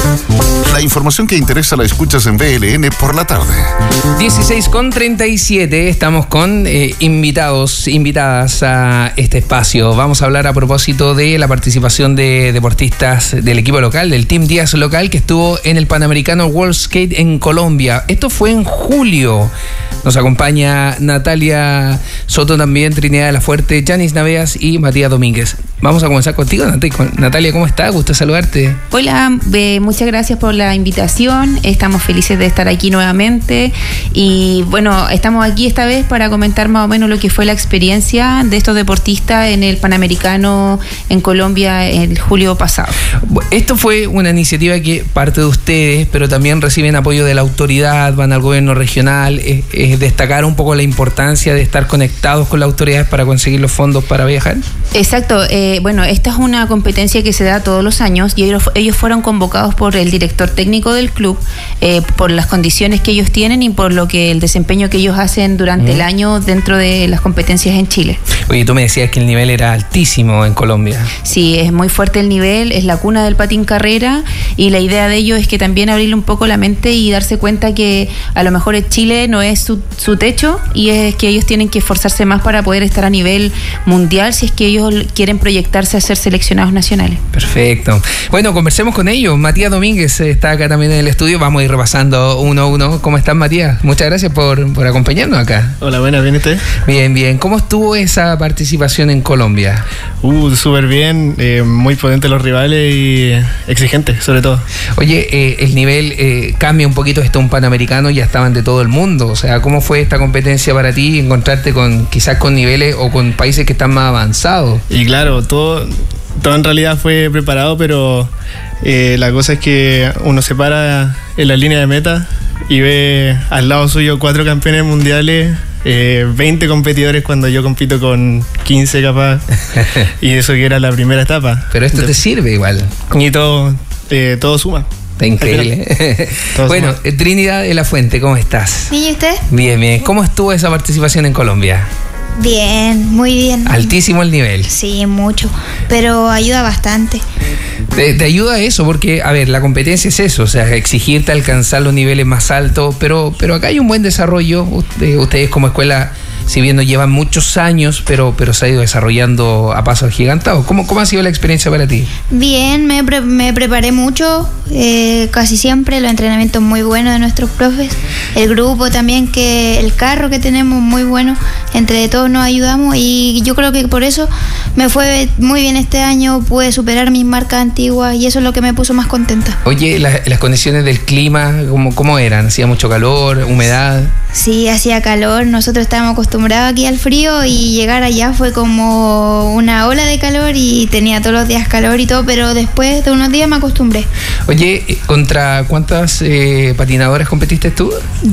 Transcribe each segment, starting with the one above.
La información que interesa la escuchas en BLN por la tarde. 16:37, estamos con invitadas a este espacio. Vamos a hablar a propósito de la participación de deportistas del equipo local, del Team Díaz local, que estuvo en el Panamericano World Skate en Colombia. Esto fue en julio. Nos acompaña Natalia Soto también, Trinidad de la Fuerte, Yanis Naveas y Matías Domínguez. Vamos a comenzar contigo, Natalia, ¿cómo estás? Gusto saludarte. Hola, muchas gracias por la invitación. Estamos felices de estar aquí nuevamente y bueno, estamos aquí esta vez para comentar más o menos lo que fue la experiencia de estos deportistas en el Panamericano en Colombia el julio pasado. Esto fue una iniciativa que parte de ustedes, pero también reciben apoyo de la autoridad, van al gobierno regional. Es destacar un poco la importancia de estar conectados con las autoridades para conseguir los fondos para viajar. Exacto. Bueno, esta es una competencia que se da todos los años y ellos fueron convocados por el director técnico del club por las condiciones que ellos tienen y por lo que el desempeño que ellos hacen durante el año dentro de las competencias en Chile. Oye, tú me decías que el nivel era altísimo en Colombia. Sí, es muy fuerte el nivel, es la cuna del patín carrera y la idea de ello es que también abrirle un poco la mente y darse cuenta que a lo mejor en Chile no es su techo y es que ellos tienen que esforzarse más para poder estar a nivel mundial si es que ellos quieren proyectarse a ser seleccionados nacionales. Perfecto. Bueno, conversemos con ellos. Matías Domínguez está acá también en el estudio. Vamos a ir repasando uno a uno. ¿Cómo estás, Matías? Muchas gracias por acompañarnos acá. Hola, buenas, ¿bien usted? Bien, bien. ¿Cómo estuvo esa participación en Colombia? Súper bien, muy potentes los rivales y exigentes, sobre todo. Oye, el nivel cambia un poquito, un Panamericano, ya estaban de todo el mundo. O sea, ¿cómo fue esta competencia para ti? Encontrarte quizás con niveles o con países que están más avanzados. Y claro, todo en realidad fue preparado, pero la cosa es que uno se para en la línea de meta y ve al lado suyo 4 campeones mundiales, 20 competidores cuando yo compito con 15 capaz, y eso que era la primera etapa. Pero esto te sirve igual. Y todo suma. Está increíble. Bueno, Trinidad de la Fuente, ¿cómo estás? ¿Y usted? Bien, bien. ¿Cómo estuvo esa participación en Colombia? Bien, muy bien. Altísimo el nivel. Sí, mucho, pero ayuda bastante. Te ayuda eso, porque, a ver, la competencia es eso, o sea, exigirte alcanzar los niveles más altos, pero acá hay un buen desarrollo. Ustedes como escuela, si bien no llevan muchos años, pero se ha ido desarrollando a pasos agigantados. ¿Cómo ha sido la experiencia para ti? Bien, me preparé mucho, casi siempre, los entrenamientos muy buenos de nuestros profes, el grupo también, el carro que tenemos muy bueno, entre todos nos ayudamos y yo creo que por eso me fue muy bien este año, pude superar mis marcas antiguas y eso es lo que me puso más contenta. Oye, las condiciones del clima, ¿cómo eran? ¿Hacía mucho calor, humedad? Sí, hacía calor, nosotros estábamos acostumbrados aquí al frío y llegar allá fue como una ola de calor y tenía todos los días calor y todo, pero después de unos días me acostumbré. Oye, ¿contra cuántas patinadoras competiste tú?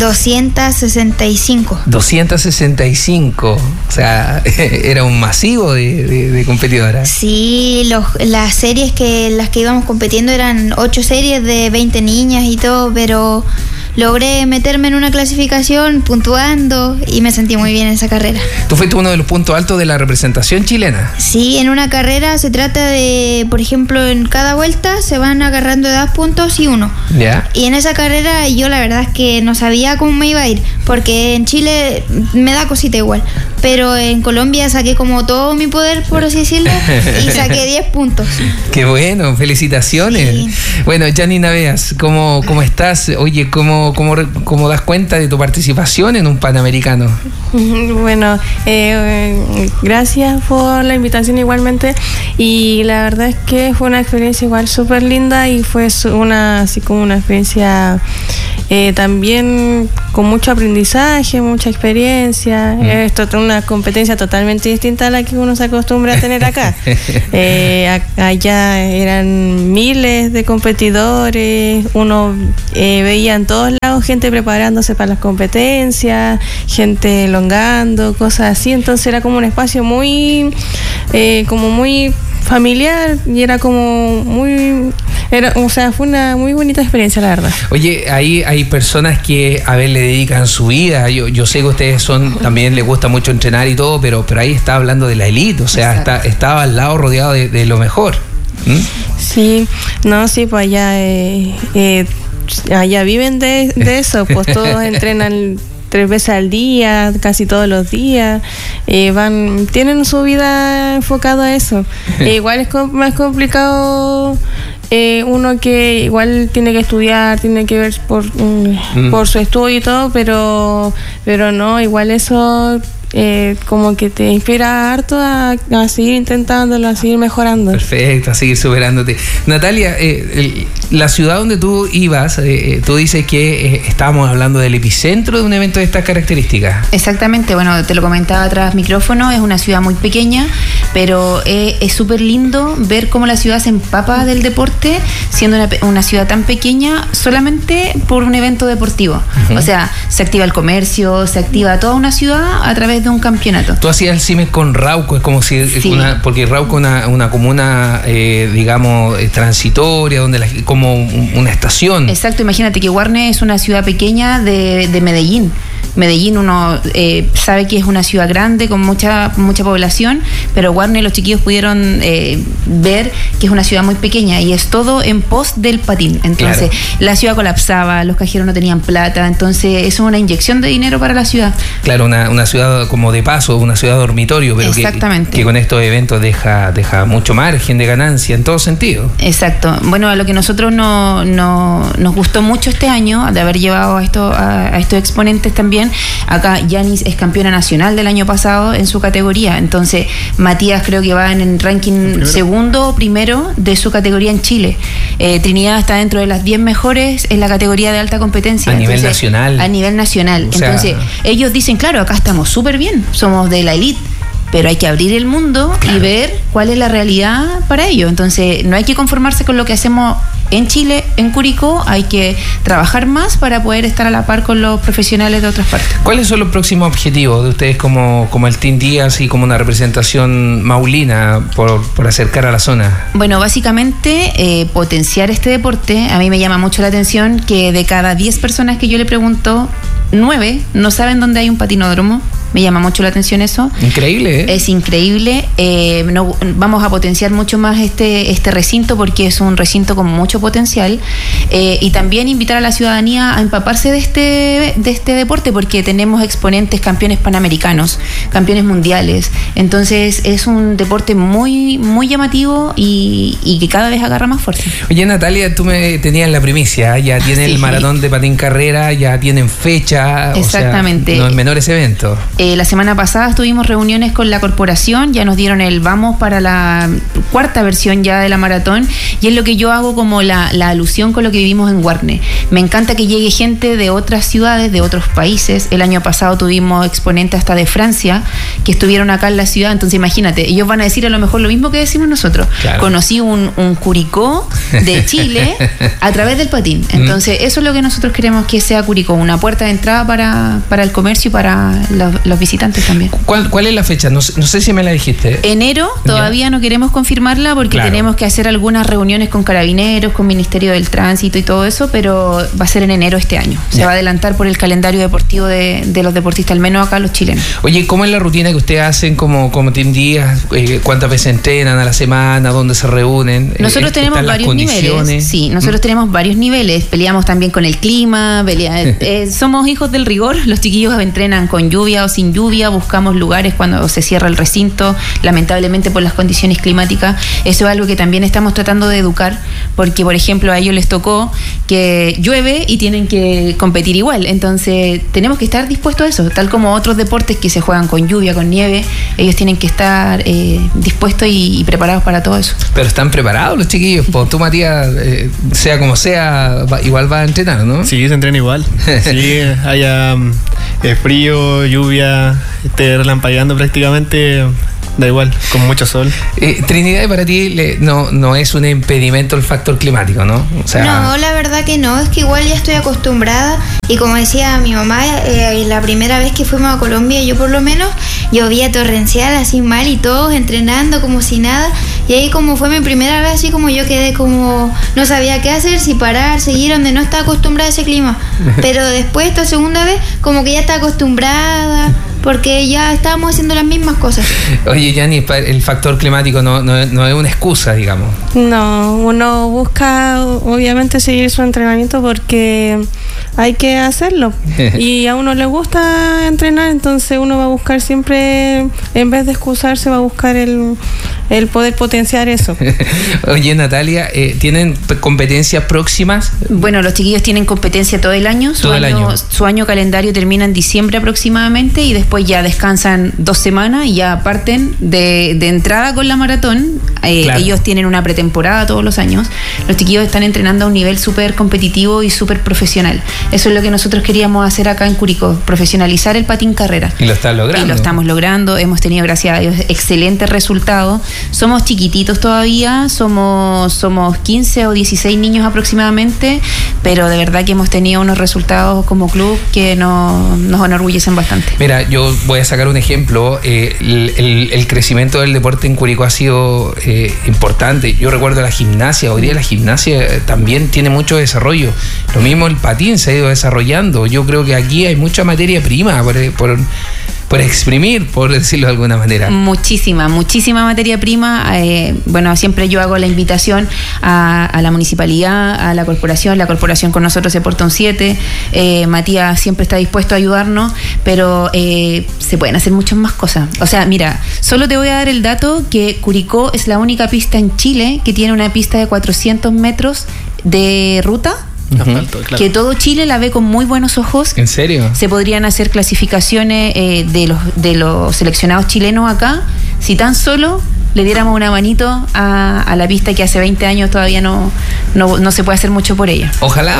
265. 265, o sea, era un masivo de competidoras. Sí, las series las que íbamos compitiendo eran 8 series de 20 niñas y todo, pero logré meterme en una clasificación puntuando y me sentí muy bien en esa carrera. ¿Tú fuiste uno de los puntos altos de la representación chilena? Sí, en una carrera se trata de, por ejemplo, en cada vuelta se van agarrando 2 puntos y 1. ¿Ya? Y en esa carrera yo la verdad es que no sabía cómo me iba a ir, porque en Chile me da cosita igual, pero en Colombia saqué como todo mi poder, por así decirlo, y saqué 10 puntos. ¡Qué bueno! ¡Felicitaciones! Sí. Bueno, Yanis Naveas, ¿cómo estás? Oye, ¿cómo das cuenta de tu participación en un Panamericano? Bueno, gracias por la invitación igualmente, y la verdad es que fue una experiencia igual súper linda y fue así como una experiencia también con mucho aprendizaje, mucha experiencia. Esto es una competencia totalmente distinta a la que uno se acostumbra a tener acá. Allá eran miles de competidores, uno veía en todos lados gente preparándose para las competencias, gente elongando, cosas así, entonces era como un espacio muy familiar y era como fue una muy bonita experiencia, la verdad. Oye, ahí hay personas que le dedican su vida. Yo sé que ustedes también les gusta mucho entrenar y todo, pero ahí está hablando de la élite, o sea, estaba al lado rodeado de lo mejor. Sí, no, sí, pues allá viven de eso, pues todos entrenan 3 veces al día, casi todos los días, tienen su vida enfocada a eso. Igual es más complicado uno que igual tiene que estudiar, tiene que ver por su estudio y todo, pero no, igual eso como que te inspira harto a seguir intentándolo, a seguir mejorando. Perfecto, a seguir superándote. Natalia, la ciudad donde tú ibas, tú dices que estábamos hablando del epicentro de un evento de estas características. Exactamente, bueno, te lo comentaba tras micrófono, es una ciudad muy pequeña, pero es súper lindo ver cómo la ciudad se empapa del deporte, siendo una ciudad tan pequeña solamente por un evento deportivo. O sea, se activa el comercio, se activa toda una ciudad a través de un campeonato. Tú hacías el CIMES con Rauco, es como si porque Rauco es una comuna, digamos, transitoria, donde como una estación. Exacto, imagínate que Guarne es una ciudad pequeña de Medellín. Medellín uno sabe que es una ciudad grande con mucha población, pero Guarne los chiquillos pudieron ver que es una ciudad muy pequeña y es todo en pos del patín. Entonces la ciudad colapsaba, los cajeros no tenían plata, entonces es una inyección de dinero para la ciudad. Claro, una ciudad como de paso, una ciudad dormitorio, pero que con estos eventos deja mucho margen de ganancia en todo sentido. Exacto. Bueno, a lo que nosotros nos gustó mucho este año, de haber llevado a estos exponentes también. Acá Yanis es campeona nacional del año pasado en su categoría, entonces Matías creo que va en el ranking segundo o primero de su categoría en Chile. Trinidad está dentro de las 10 mejores en la categoría de alta competencia. A nivel nacional. A nivel nacional. O sea, entonces ellos dicen, claro, acá estamos súper bien, somos de la elite, pero hay que abrir el mundo y ver cuál es la realidad para ello. Entonces no hay que conformarse con lo que hacemos en Chile, en Curicó, hay que trabajar más para poder estar a la par con los profesionales de otras partes. ¿Cuáles son los próximos objetivos de ustedes como el Team Díaz y como una representación maulina por acercar a la zona? Bueno, básicamente potenciar este deporte. A mí me llama mucho la atención que de cada 10 personas que yo le pregunto, 9 no saben dónde hay un patinódromo. Me llama mucho la atención eso. Increíble, ¿eh? Es increíble. Vamos a potenciar mucho más este recinto porque es un recinto con mucho potencial. Y también invitar a la ciudadanía a empaparse de este deporte porque tenemos exponentes, campeones panamericanos, campeones mundiales. Entonces es un deporte muy, muy llamativo y que cada vez agarra más fuerza. Oye, Natalia, tú me tenías la primicia. Ya tiene el maratón de patín carrera, ya tienen fecha. Exactamente. O sea, no es menor ese evento. La semana pasada tuvimos reuniones con la corporación, ya nos dieron el vamos para la 4ª versión ya de la maratón y es lo que yo hago como la alusión con lo que vivimos en Guarne. Me encanta que llegue gente de otras ciudades, de otros países. El año pasado tuvimos exponentes hasta de Francia que estuvieron acá en la ciudad, entonces imagínate, ellos van a decir a lo mejor lo mismo que decimos nosotros. Claro. Conocí un Curicó de Chile a través del patín. Entonces eso es lo que nosotros queremos que sea Curicó, una puerta de entrada para el comercio y para los visitantes también. ¿Cuál es la fecha? No sé si me la dijiste. Enero, todavía no queremos confirmarla porque tenemos que hacer algunas reuniones con Carabineros, con Ministerio del Tránsito y todo eso, pero va a ser en enero este año. Se va a adelantar por el calendario deportivo de los deportistas, al menos acá los chilenos. Oye, ¿cómo es la rutina que ustedes hacen como Team Díaz? ¿Cuántas veces entrenan a la semana? ¿Dónde se reúnen? Nosotros tenemos varios niveles. Sí, nosotros tenemos varios niveles. Peleamos también con el clima, somos hijos del rigor. Los chiquillos entrenan con lluvia o sin lluvia, buscamos lugares cuando se cierra el recinto, lamentablemente por las condiciones climáticas. Eso es algo que también estamos tratando de educar, porque por ejemplo a ellos les tocó que llueve y tienen que competir igual, entonces tenemos que estar dispuestos a eso, tal como otros deportes que se juegan con lluvia, con nieve, ellos tienen que estar dispuestos y preparados para todo eso. Pero están preparados los chiquillos, pues tú, Matías, sea como sea, igual vas a entrenar, ¿no? Sí, se entrena igual. Sí, haya frío, lluvia, relampagueando prácticamente, da igual, con mucho sol. Trinidad, para ti no es un impedimento el factor climático, ¿no? O sea, no, la verdad que no, es que igual ya estoy acostumbrada y como decía mi mamá, la primera vez que fuimos a Colombia, yo por lo menos llovía torrencial, así mal y todos entrenando como si nada, y ahí como fue mi primera vez, así como yo quedé como, no sabía qué hacer, si parar, seguir, donde no estaba acostumbrada a ese clima, pero después esta segunda vez como que ya está acostumbrada, porque ya estábamos haciendo las mismas cosas. Oye, Yanni, el factor climático no es una excusa, digamos. No, uno busca obviamente seguir su entrenamiento porque hay que hacerlo y a uno le gusta entrenar, entonces uno va a buscar siempre, en vez de excusarse, va a buscar el poder potenciar eso. Oye, Natalia, ¿tienen competencias próximas? Bueno, los chiquillos tienen competencia todo el año. Su año calendario termina en diciembre aproximadamente y después ya descansan 2 semanas y ya parten de entrada con la maratón. Claro. Ellos tienen una pretemporada todos los años. Los chiquillos están entrenando a un nivel súper competitivo y súper profesional. Eso es lo que nosotros queríamos hacer acá en Curicó, profesionalizar el patín carrera. Y lo están logrando. Y lo estamos logrando. Hemos tenido, gracias a Dios, excelentes resultados. Somos chiquititos todavía, somos 15 o 16 niños aproximadamente, pero de verdad que hemos tenido unos resultados como club que nos enorgullecen bastante. Mira, yo voy a sacar un ejemplo. El crecimiento del deporte en Curicó ha sido importante. Yo recuerdo la gimnasia. Hoy día la gimnasia también tiene mucho desarrollo. Lo mismo el patín se ha ido desarrollando. Yo creo que aquí hay mucha materia prima por exprimir, por decirlo de alguna manera. Muchísima materia prima. Bueno, siempre yo hago la invitación a la municipalidad, a la corporación. La corporación con nosotros se porta un 7. Matías siempre está dispuesto a ayudarnos, pero se pueden hacer muchas más cosas. O sea, mira, solo te voy a dar el dato que Curicó es la única pista en Chile que tiene una pista de 400 metros de ruta. Asfalto, claro. Que todo Chile la ve con muy buenos ojos. ¿En serio? Se podrían hacer clasificaciones de los seleccionados chilenos acá, si tan solo le diéramos una manito a la pista que hace 20 años todavía no se puede hacer mucho por ella. Ojalá.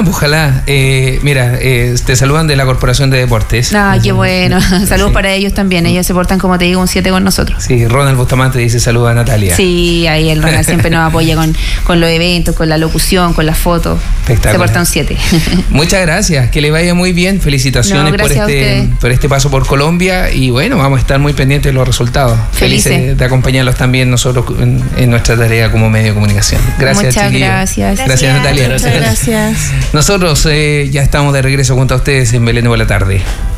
Mira, te saludan de la Corporación de Deportes. Ah, qué bueno. Saludos para ellos también. Ellos se portan, como te digo, un 7 con nosotros. Sí, Ronald Bustamante dice saluda a Natalia. Sí, ahí el Ronald siempre nos apoya con los eventos, con la locución, con las fotos. Se porta un 7. Muchas gracias, que le vaya muy bien. Felicitaciones por este paso por Colombia y bueno, vamos a estar muy pendientes de los resultados. Felices de acompañarlos también nosotros en nuestra tarea como medio de comunicación. Gracias, muchas chiquillos. Gracias, Natalia. Muchas gracias. Nosotros ya estamos de regreso junto a ustedes en Belén de la tarde.